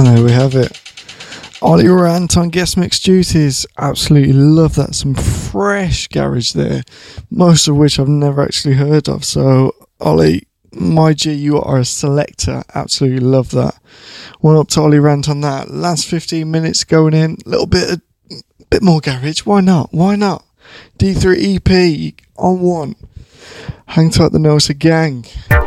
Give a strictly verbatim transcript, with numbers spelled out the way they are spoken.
And there we have it. Ollie Rant on guest mix duties. Absolutely love that. Some fresh garage there, most of which I've never actually heard of. So, Ollie, my G, you are a selector. Absolutely love that. One up to Ollie Rant on that. Last fifteen minutes going in. A little bit, of, bit more garage. Why not? Why not? D three E P on one. Hang tight the Nosa gang.